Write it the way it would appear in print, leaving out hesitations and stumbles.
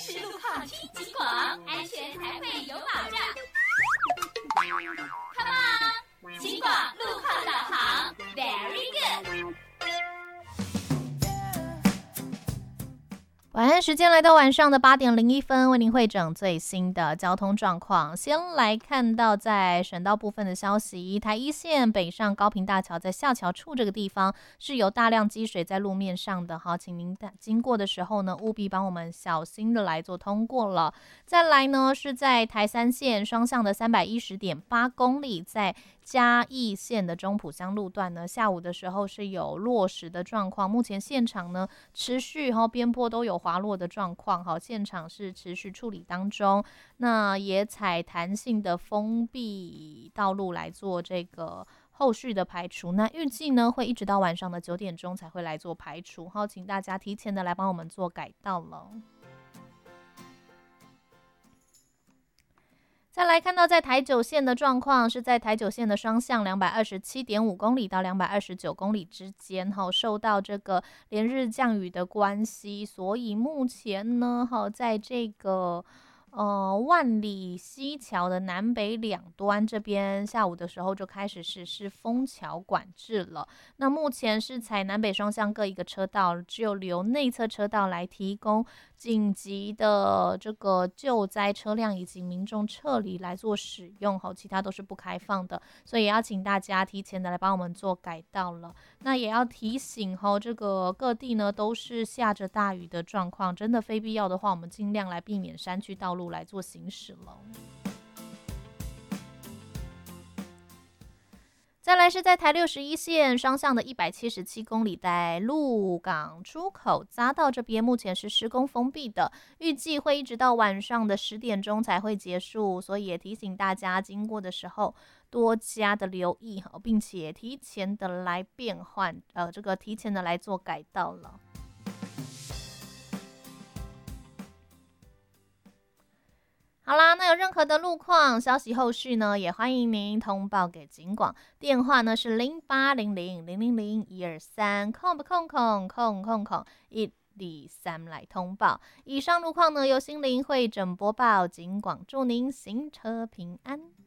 实路况听警广，安全才会有保障。Come on， 警广路况导航 ，Very good。 晚安时间来到晚上的8点01分，为您汇整最新的交通状况。先来看到在省道部分的消息，台一线北上高屏大桥在下桥处这个地方是有大量积水在路面上的，好，请您经过的时候呢，务必帮我们小心的来做通过了。再来呢，是在台三线双向的310.8公里，在嘉义县的中埔乡路段呢，下午的时候是有落石的状况，目前现场呢持续边坡都有滑落的状况，好，现场是持续处理当中。那也采弹性的封闭道路来做这个后续的排除，那预计呢会一直到晚上的9点钟才会来做排除，好，请大家提前的来帮我们做改道了。再来看到在台九线的状况，是在台九线的双向227.5公里到229公里之间，受到这个连日降雨的关系，所以目前呢，在这个万里西桥的南北两端这边，下午的时候就开始实施封桥管制了。那目前是采南北双向各一个车道，只有留内侧车道来提供紧急的这个救灾车辆以及民众撤离来做使用，其他都是不开放的，所以也要请大家提前的来帮我们做改道了。那也要提醒这个各地呢都是下着大雨的状况，真的非必要的话，我们尽量来避免山区道路来做行驶了。再来是在台61线双向的177公里，在鹿港出口匝道这边目前是施工封闭的，预计会一直到晚上的10点钟才会结束，所以也提醒大家经过的时候多加的留意，并且提前的来变换这个提前的来做改道了。好啦，那有任何的路况消息后续呢，也欢迎您通报给警广，电话呢是0800000123，空123来通报。以上路况呢由心灵会诊播报，警广祝您行车平安。